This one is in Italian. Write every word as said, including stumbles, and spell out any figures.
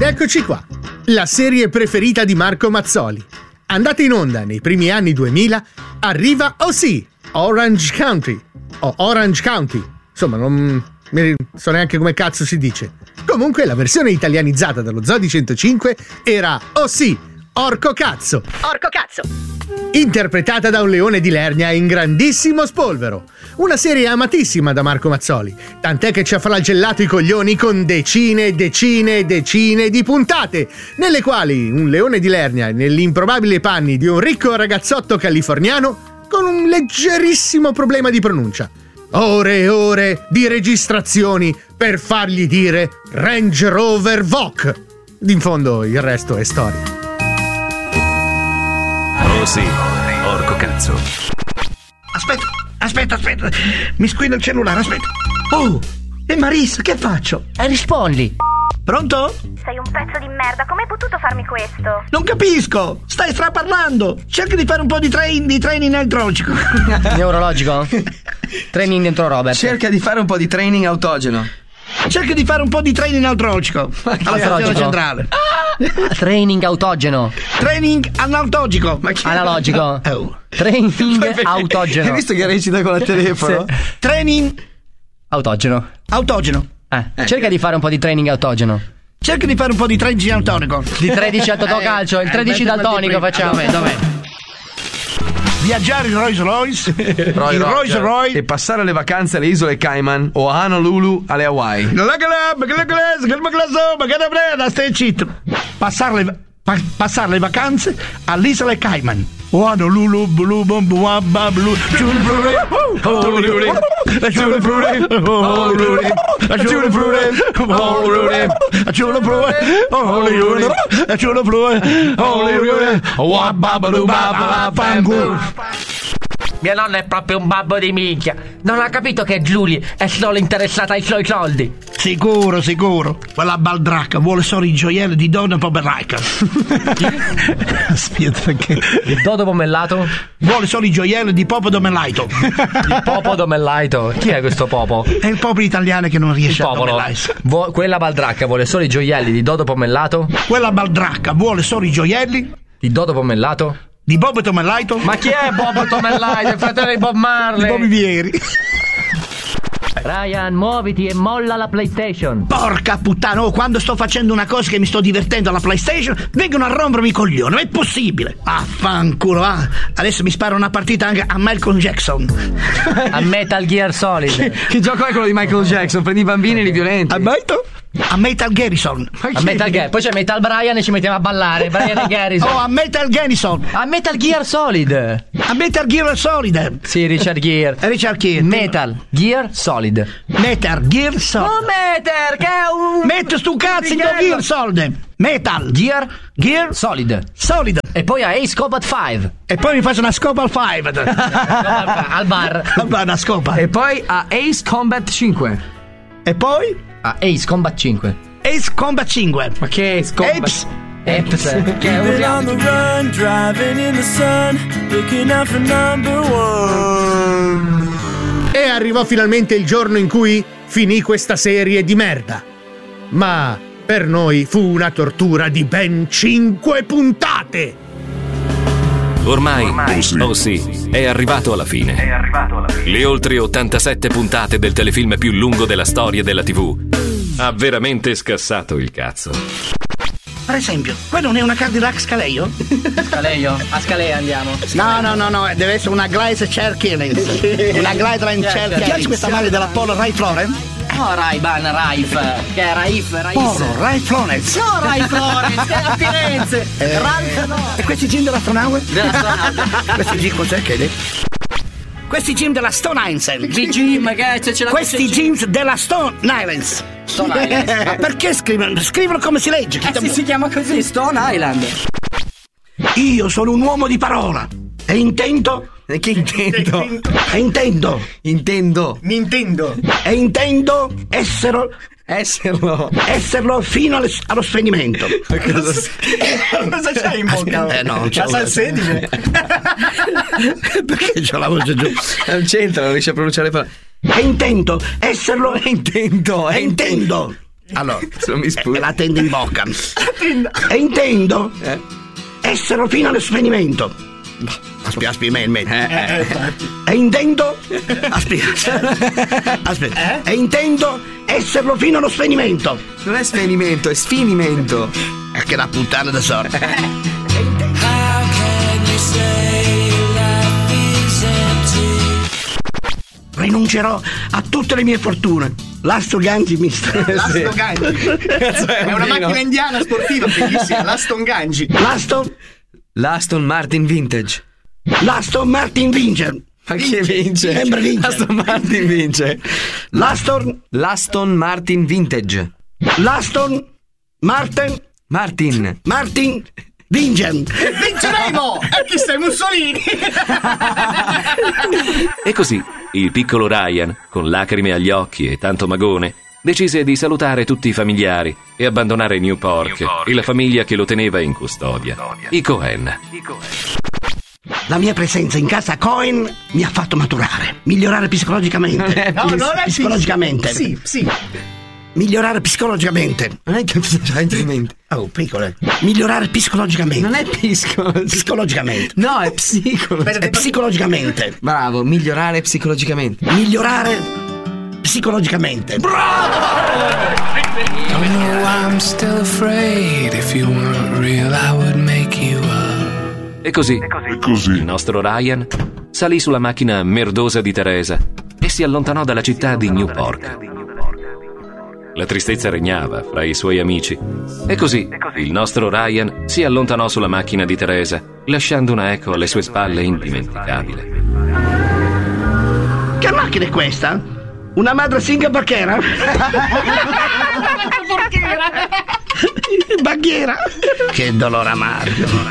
eccoci qua, la serie preferita di Marco Mazzoli. Andata in onda nei primi anni duemila, arriva, oh sì, Orange County, o Orange County, insomma non mi so neanche come cazzo si dice. Comunque la versione italianizzata dallo Zoo di centocinque era, oh sì, Orco Cazzo. Orco Cazzo. Interpretata da un leone di Lernia in grandissimo spolvero. Una serie amatissima da Marco Mazzoli, tant'è che ci ha flagellato i coglioni con decine e decine e decine di puntate, nelle quali un leone di Lernia negli improbabili panni di un ricco ragazzotto californiano con un leggerissimo problema di pronuncia. Ore e ore di registrazioni per fargli dire Range Rover Vogue. In fondo il resto è storia. Oh sì, Orco Cazzo. Aspetta, aspetta, aspetta. Mi squilla il cellulare, aspetta. Oh, e Marissa, che faccio? E rispondi. Pronto? Sei un pezzo di merda, come hai potuto farmi questo? Non capisco, stai straparlando. Cerca di fare un po' di, train, di training neurologico. Neurologico? Training dentro Robert. Cerca di fare un po' di training autogeno. Cerca di fare un po' di training neurologico alla stazione centrale. Training autogeno. Training analogico. Ma che... Analogico. Oh. Training autogeno. Hai visto che recita con il telefono? Sì. Training Autogeno. autogeno. Eh, eh. Cerca di fare un po' di training autogeno. Cerca di fare un po' di training autogeno. Di tredici a Totocalcio, il tredici daltonico facciamo. Dov'è, dov'è? Viaggiare in Rolls Royce, il Rolls Royce e passare le vacanze alle isole Cayman o a Honolulu alle Hawaii. Stai zitto. Passare le, pa, passare le vacanze all'isola Cayman o Honolulu, blu, blu, blu, blu, Mia nonna è proprio un babbo di minchia. Non ha capito che Giulia è solo interessata ai suoi soldi. Sicuro, sicuro. Quella baldracca vuole solo i gioielli di Donna Pomeraica. Aspetta, perché Il dodo pomellato? vuole solo i gioielli di Popo Domellaito. Il popo domellaito. Chi è questo popo? È il popolo italiano che non Il riesce a popolo. domellarsi. Vo- quella baldracca vuole solo i gioielli di dodo pomellato? Quella baldracca vuole solo i gioielli Di dodo pomellato? di Bob Tomellaito. Ma chi è Bob Tomellaito? Il fratello di Bob Marley. Bobby Vieri. Ryan, muoviti e molla la PlayStation. Porca puttana, oh, quando sto facendo una cosa che mi sto divertendo alla PlayStation, vengono a rompermi i coglioni, non è possibile. Affanculo, ah. Adesso mi sparo una partita anche a Michael Jackson. A Metal Gear Solid. Che gioco è quello di Michael Jackson? Prendi i bambini e li violenti. A Michael? A Metal Garrison. A Metal Gear. Poi c'è Metal Brian e ci mettiamo a ballare. Brian e Garrison. Oh, a Metal Garrison. A Metal Gear Solid. A Metal Gear Solid. Sì, Richard Gere. Richard Gere. Metal Gear Solid. Metal Gear Solid. Oh, Metal, che è un... Metto stu cazzo in Gear Solid. Metal Gear Gear Solid. Solid. E poi a Ace Combat cinque. E poi mi faccio una scopa al five. Al bar. Una scopa. E poi a Ace Combat cinque. E poi A Ace Combat cinque. Ace Combat cinque. Ma che Ace Combat? Apes. Eps. Che è un on the run, driving in the sun, looking out for number one. E arrivò finalmente il giorno in cui finì questa serie di merda. Ma per noi fu una tortura di ben cinque puntate. Ormai, oh sì. oh sì, è arrivato alla fine. È arrivato alla fine. Le oltre ottantasette puntate del telefilm più lungo della storia della tivù. Ha veramente scassato il cazzo. Per esempio, quello non è una Cadillac Scaleo? Scaleo. A Scalea andiamo. No, no, no, no, deve essere una Glaze Chair Killings. Una Glaze Chair Killings. Piace questa maglia della Polo Ray Florence? No, Rai-Ban, Raif. Che è Raif, Raif. Polo Ray Florence. No, Rai Florence, che è a Firenze. Eh, Ralph no. E questi jeans dell'astronauta? Dell'astronauta. Questi jeans cos'è che è? Questi jeans della Stone Island. G-Gym, che c'è, c'è la Questi jeans della Stone Island. Stone Island. Ma perché scrivono? Scrivono come si legge. Eh sì, si chiama così, Stone Island. Io sono un uomo di parola e intendo. E che intendo? E intendo. Intendo. Nintendo. E intendo essere. Esserlo. Esserlo fino allo, allo spegnimento. Cosa, Cosa c'hai in bocca? Eh no, non c'è la salsedine. Perché c'ho la voce giù? Non c'entra, non riesce a pronunciare le parole. E intendo esserlo. E intendo. E intendo Allora, Se mi sputa. eh, la tenda in bocca. E intendo Eh? essere fino allo svenimento. Aspetta, aspetta, me, me. Eh, eh. E intendo. Aspetta. Aspetta. E intendo esserlo fino allo svenimento. Non è svenimento, è sfinimento. E che la puttana da sorte. How can you say life is empty? Rinuncerò a tutte le mie fortune. L'Aston Ganji mister. L'Aston Ganji. Cazzo, è È un una vino. macchina indiana sportiva bellissima, l'Aston Ganji. L'Aston. L'Aston Martin Vintage. L'Aston Martin vince. Ma chi vince? Sempre vince. L'Aston Martin vince. L'Aston. L'Aston Martin Vintage. L'Aston Martin. Martin. Martin vince. Vinceremo! E chi sei, Mussolini? E così il piccolo Ryan, con lacrime agli occhi e tanto magone, decise di salutare tutti i familiari e abbandonare Newport e la famiglia che lo teneva in custodia, i Cohen. La mia presenza in casa Cohen mi ha fatto maturare, migliorare psicologicamente. No, non è psicologicamente. Sì, sì. Migliorare psicologicamente. Non è che c'hai in mente. Oh, piccole. Migliorare psicologicamente. Non è pisco. Psicologicamente. No, è psicolo. È psicologicamente. Bravo, migliorare psicologicamente. Migliorare psicologicamente. Don't know why I'm still afraid. If you weren't real, I would make you up. E così, il nostro Ryan salì sulla macchina merdosa di Teresa e si allontanò dalla città di Newport. La tristezza regnava fra i suoi amici. E così, il nostro Ryan si allontanò sulla macchina di Teresa, lasciando una eco alle sue spalle indimenticabile. Che macchina è questa? Una madre singa bacchera? Baghiera? Che dolore amaro.